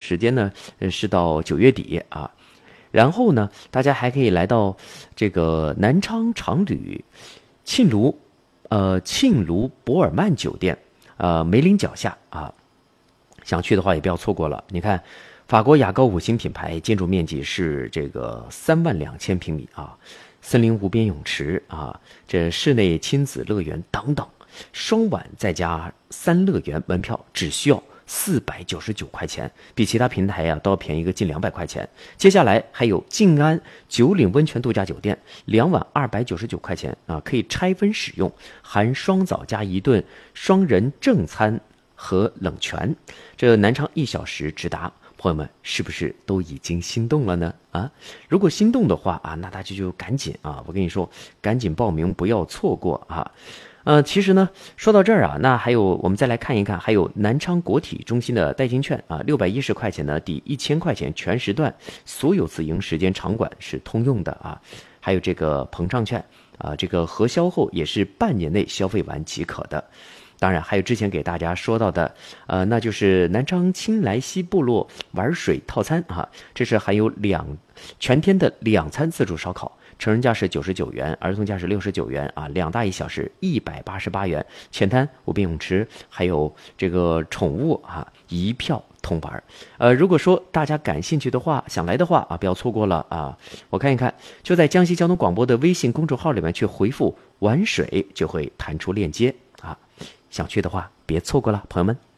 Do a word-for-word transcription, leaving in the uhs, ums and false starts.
时间呢，呃是到九月底啊。然后呢，大家还可以来到这个南昌长旅沁庐，呃沁庐博尔曼酒店，呃梅林脚下啊。想去的话也不要错过了。你看，法国雅高五星品牌，建筑面积是这个三万两千平米啊，森林无边泳池啊，这室内亲子乐园等等，双晚再加三乐园门票只需要四百九十九块钱，比其他平台啊都要便宜个近两百块钱。接下来还有静安九岭温泉度假酒店，两晚二百九十九块钱啊，可以拆分使用，含双早加一顿双人正餐和冷泉，这南昌一小时直达，朋友们是不是都已经心动了呢？啊，如果心动的话啊，那大家就赶紧啊，我跟你说，赶紧报名，不要错过啊。呃，其实呢，说到这儿啊，那还有我们再来看一看，还有南昌国体中心的代金券啊，六百一十块钱呢，抵一千块钱，全时段所有自营时间场馆是通用的啊。还有这个膨胀券啊，这个核销后也是半年内消费完即可的。当然，还有之前给大家说到的，呃，那就是南昌青莱西部落玩水套餐啊，这是含有两全天的两餐自助烧烤，成人价是九十九元，儿童价是六十九元啊，两大一小是一百八十八元，浅滩无边泳池，还有这个宠物啊，一票通玩。呃，如果说大家感兴趣的话，想来的话啊，不要错过了啊！我看一看，就在江西交通广播的微信公众号里面去回复玩水，就会弹出链接啊。想去的话，别错过了，朋友们。